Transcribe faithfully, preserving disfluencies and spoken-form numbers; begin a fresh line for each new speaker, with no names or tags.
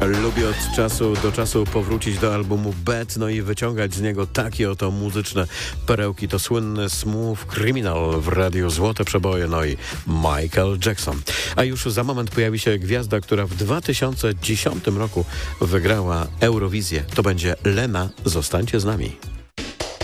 Lubię od czasu do czasu powrócić do albumu Bad, no i wyciągać z niego takie oto muzyczne perełki. To słynny Smooth Criminal w radiu Złote Przeboje, no i Michael Jackson. A już za moment pojawi się gwiazda, która w dwa tysiące dziesiątym roku wygrała Eurowizję. To będzie Lena. Zostańcie z nami.